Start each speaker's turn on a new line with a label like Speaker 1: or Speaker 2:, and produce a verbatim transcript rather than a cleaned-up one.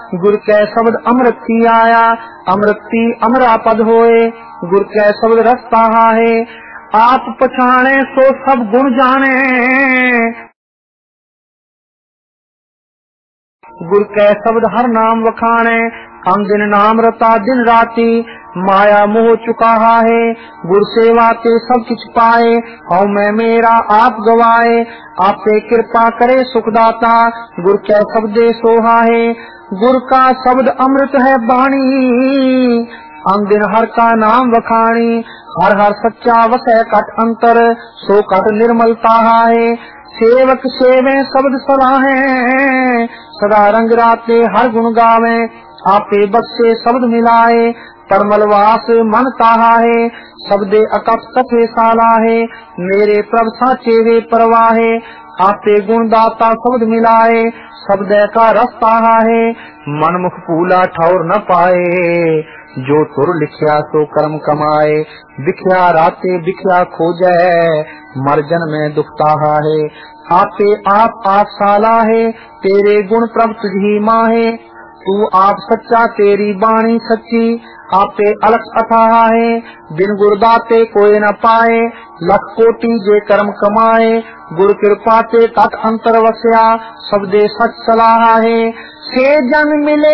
Speaker 1: गुर कै शब्द अमृत थी आया, अमृत थी अमरा पद होए, गुर कै शब्द रस्ता है। आप पछाणे सो सब गुण जाने, गुर कै शब्द हर नाम वखाणे, हम दिन नाम रता दिन राती, माया मोह चुका है, गुर सेवा ते सब कुछ पाए, हौ मैं मेरा आप गवाए, आपे कृपा करे सुखदाता, गुर कै शब्दे सोहा है। गुर का शब्द अमृत है बाणी, हम दिन हर का नाम वखाणी, हर हर सच्चा वसै कट अंतर, सो कट निर्मलता है। सेवक सेवे शब्द सलाहे, सदा रंग राते हर गुण गावे, आपे बख्शे शब्द मिलाए, परमलवास मन ताहा है, शब्दे अकप कथे साला है, मेरे प्रभ साचे वे परवाहे, आपे गुणदाता शब्द मिलाए, शब्द का रस्ता है। मन मुख फूला ठौर न पाए, जो तुर लिखिया सो कर्म कमाए, बिखिया राते बिखिया खोजै, मर्जन में दुखता है। आपे आप आप साला है, तेरे गुण प्रभ तुझी माहे, तू आप सच्चा तेरी बाणी सच्ची, आपे अलख अथाह है, बिन गुरदाते कोई न पाए, लख कोटि जे कर्म कमाए, गुर कृपा ते तट अंतर वस्या, शब्दे सच सलाह है। से जन मिले